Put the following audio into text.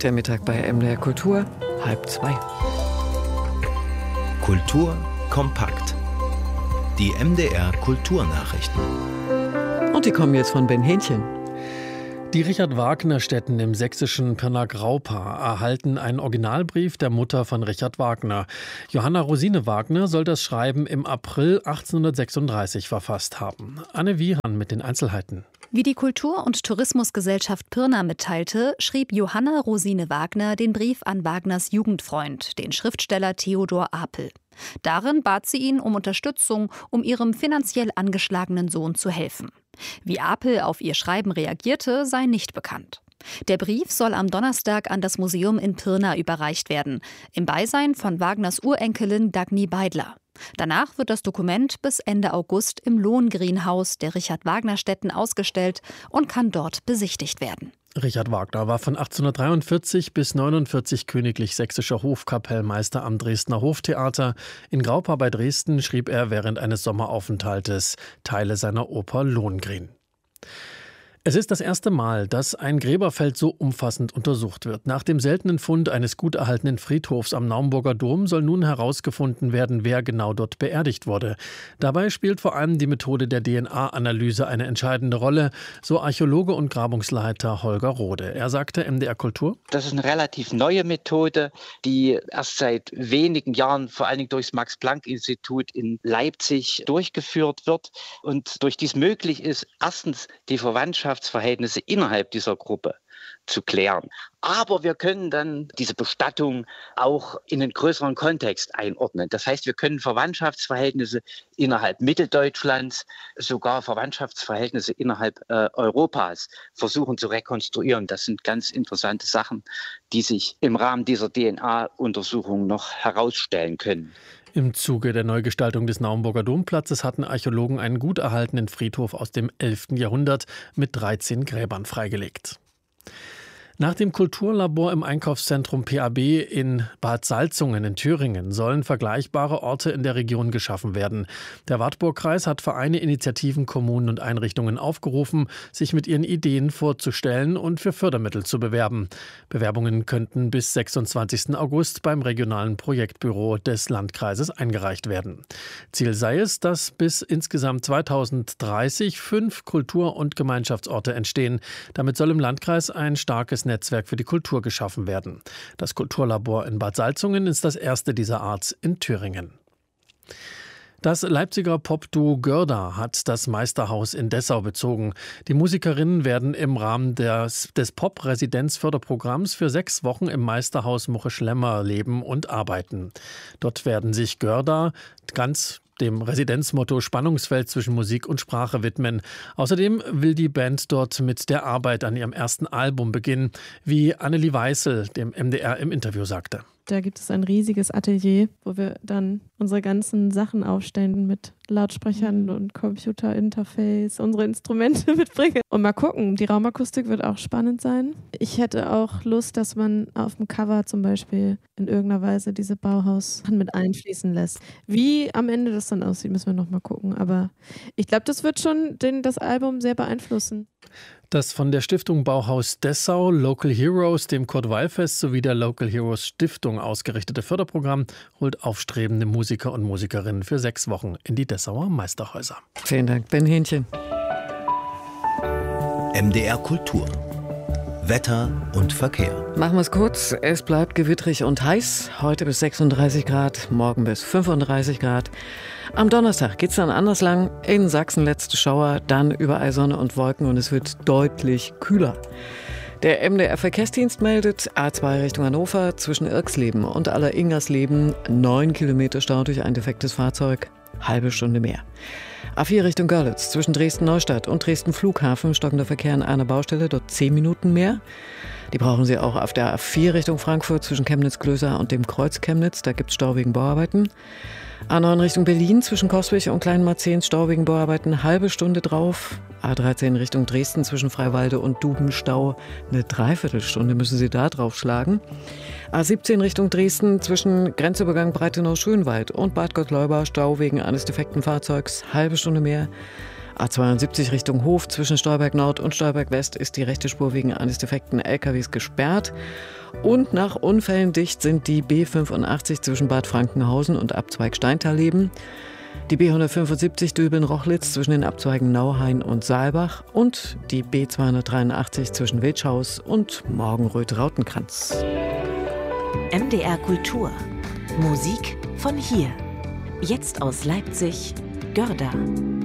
Der Mittag bei MDR Kultur, 1:30. Kultur kompakt. Die MDR Kulturnachrichten. Und die kommen jetzt von Ben Hähnchen. Die Richard-Wagner-Stätten im sächsischen Pirna-Graupa erhalten einen Originalbrief der Mutter von Richard Wagner. Johanna Rosine Wagner soll das Schreiben im April 1836 verfasst haben. Anne Wiehan mit den Einzelheiten. Wie die Kultur- und Tourismusgesellschaft Pirna mitteilte, schrieb Johanna Rosine Wagner den Brief an Wagners Jugendfreund, den Schriftsteller Theodor Apel. Darin bat sie ihn um Unterstützung, um ihrem finanziell angeschlagenen Sohn zu helfen. Wie Apel auf ihr Schreiben reagierte, sei nicht bekannt. Der Brief soll am Donnerstag an das Museum in Pirna überreicht werden, im Beisein von Wagners Urenkelin Dagny Beidler. Danach wird das Dokument bis Ende August im Lohengrinhaus der Richard-Wagner-Stätten ausgestellt und kann dort besichtigt werden. Richard Wagner war von 1843 bis 1949 königlich sächsischer Hofkapellmeister am Dresdner Hoftheater. In Graupa bei Dresden schrieb er während eines Sommeraufenthaltes Teile seiner Oper Lohengrin. Es ist das erste Mal, dass ein Gräberfeld so umfassend untersucht wird. Nach dem seltenen Fund eines gut erhaltenen Friedhofs am Naumburger Dom soll nun herausgefunden werden, wer genau dort beerdigt wurde. Dabei spielt vor allem die Methode der DNA-Analyse eine entscheidende Rolle, so Archäologe und Grabungsleiter Holger Rode. Er sagte MDR Kultur: Das ist eine relativ neue Methode, die erst seit wenigen Jahren vor allen Dingen durchs Max-Planck-Institut in Leipzig durchgeführt wird und durch dies möglich ist, erstens die Verwandtschaft innerhalb dieser Gruppe zu klären. Aber wir können dann diese Bestattung auch in einen größeren Kontext einordnen. Das heißt, wir können Verwandtschaftsverhältnisse innerhalb Mitteldeutschlands, sogar Verwandtschaftsverhältnisse innerhalb Europas versuchen zu rekonstruieren. Das sind ganz interessante Sachen, die sich im Rahmen dieser DNA-Untersuchung noch herausstellen können. Im Zuge der Neugestaltung des Naumburger Domplatzes hatten Archäologen einen gut erhaltenen Friedhof aus dem 11. Jahrhundert mit 13 Gräbern freigelegt. Nach dem Kulturlabor im Einkaufszentrum PAB in Bad Salzungen in Thüringen sollen vergleichbare Orte in der Region geschaffen werden. Der Wartburgkreis hat Vereine, Initiativen, Kommunen und Einrichtungen aufgerufen, sich mit ihren Ideen vorzustellen und für Fördermittel zu bewerben. Bewerbungen könnten bis 26. August beim regionalen Projektbüro des Landkreises eingereicht werden. Ziel sei es, dass bis insgesamt 2030 5 Kultur- und Gemeinschaftsorte entstehen. Damit soll im Landkreis ein starkes Netzwerk für die Kultur geschaffen werden. Das Kulturlabor in Bad Salzungen ist das erste dieser Art in Thüringen. Das Leipziger Popduo Görda hat das Meisterhaus in Dessau bezogen. Die Musikerinnen werden im Rahmen des Pop-Residenzförderprogramms für 6 Wochen im Meisterhaus Moche-Schlemmer leben und arbeiten. Dort werden sich Görda ganz dem Residenzmotto Spannungsfeld zwischen Musik und Sprache widmen. Außerdem will die Band dort mit der Arbeit an ihrem ersten Album beginnen, wie Annelie Weißel dem MDR im Interview sagte. Da gibt es ein riesiges Atelier, wo wir dann unsere ganzen Sachen aufstellen mit Lautsprechern und Computerinterface, unsere Instrumente mitbringen. Und mal gucken, die Raumakustik wird auch spannend sein. Ich hätte auch Lust, dass man auf dem Cover zum Beispiel in irgendeiner Weise diese Bauhaus mit einfließen lässt. Wie am Ende das dann aussieht, müssen wir noch mal gucken. Aber ich glaube, das wird schon das Album sehr beeinflussen. Das von der Stiftung Bauhaus Dessau, Local Heroes, dem Kurt-Weil-Fest sowie der Local Heroes Stiftung ausgerichtete Förderprogramm holt aufstrebende Musiker und Musikerinnen für 6 Wochen in die Dessauer Meisterhäuser. Vielen Dank, Ben Hähnchen. MDR Kultur. Wetter und Verkehr. Machen wir es kurz. Es bleibt gewittrig und heiß. Heute bis 36 Grad, morgen bis 35 Grad. Am Donnerstag geht es dann anders lang. In Sachsen letzte Schauer, dann überall Sonne und Wolken und es wird deutlich kühler. Der MDR-Verkehrsdienst meldet A2 Richtung Hannover zwischen Irxleben und Aller-Ingersleben 9 Kilometer Stau durch ein defektes Fahrzeug, halbe Stunde mehr. A4 Richtung Görlitz zwischen Dresden-Neustadt und Dresden-Flughafen stockender Verkehr an einer Baustelle, dort 10 Minuten mehr. Die brauchen Sie auch auf der A4 Richtung Frankfurt zwischen Chemnitz-Klößer und dem Kreuz Chemnitz, da gibt es Stau wegen Bauarbeiten. A9 Richtung Berlin zwischen Coswig und Kleinmarzehn Stau wegen Bauarbeiten, halbe Stunde drauf. A13 Richtung Dresden zwischen Freiwalde und Dubenstau, eine Dreiviertelstunde müssen Sie da draufschlagen. A17 Richtung Dresden zwischen Grenzübergang Breitenau-Schönwald und Bad Gottleuba Stau wegen eines defekten Fahrzeugs, halbe Stunde mehr. A72 Richtung Hof zwischen Stolberg Nord und Stolberg West ist die rechte Spur wegen eines defekten LKWs gesperrt. Und nach Unfällen dicht sind die B85 zwischen Bad Frankenhausen und Abzweig Steintaleben, die B175 Döbeln-Rochlitz zwischen den Abzweigen Nauhain und Saalbach und die B283 zwischen Wildschhaus und Morgenröth-Rautenkranz. MDR Kultur. Musik von hier. Jetzt aus Leipzig, Görda.